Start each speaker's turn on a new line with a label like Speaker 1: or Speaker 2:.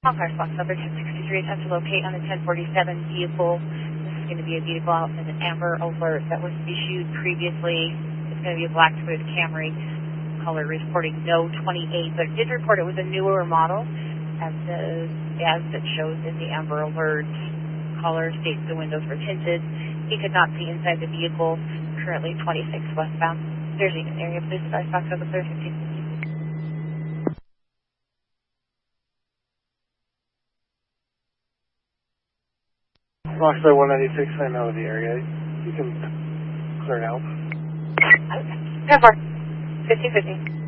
Speaker 1: Car Fox number 1063, attempt to locate on the 1047 vehicle. This is going to be a vehicle out in an Amber Alert that was issued previously. It's going to be a black Toyota Camry. Color reporting no 28, but it did report it was a newer model, as it shows in the Amber Alert. Color states the windows were tinted. He could not see inside the vehicle. Currently 26 westbound. There's an area. Please advise Fox over clear 15.
Speaker 2: Foxtrot 196, I know the area. You can clear it out.
Speaker 1: Okay. 10-4. 1550.